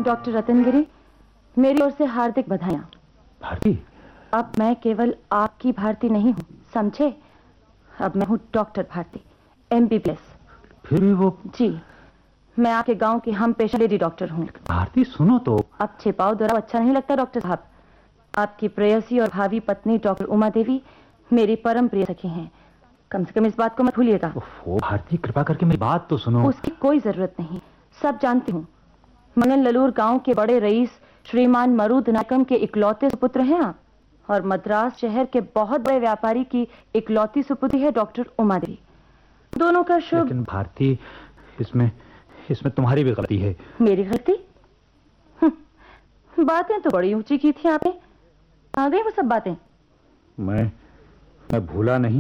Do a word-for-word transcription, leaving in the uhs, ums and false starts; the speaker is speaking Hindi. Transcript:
डॉक्टर रतनगिरी, मेरी ओर से हार्दिक बधाइयां। भारती? अब मैं केवल आपकी भारती नहीं हूँ, समझे? अब मैं हूँ doctor Bharti, M B B S. फिर भी वो... जी, मैं आपके गांव की हम पेशा लेडी डॉक्टर हूँ। भारती सुनो तो। अब छिपाओ दोहराओ अच्छा नहीं लगता डॉक्टर साहब। आपकी प्रेयसी और भावी पत्नी डॉक्टर उमा देवी मेरी परम प्रिय सखी हैं। कम से कम इस बात को मत भूलिएगा। ओह भारती, कृपा करके मेरी बात तो सुनो। उसकी कोई जरूरत नहीं, सब जानती हूँ। मंगन ललूर गांव के बड़े रईस श्रीमान मरुद नायकम के इकलौते सुपुत्र हैं आप, और मद्रास शहर के बहुत बड़े व्यापारी की इकलौती सुपुत्री है डॉक्टर उमा देवी। दोनों का शुभ... लेकिन भारती, इसमें इसमें तुम्हारी भी गलती है। मेरी गलती? बातें तो बड़ी ऊंची की थी आपने, आ गई वो सब बातें। मैं मैं भूला नहीं।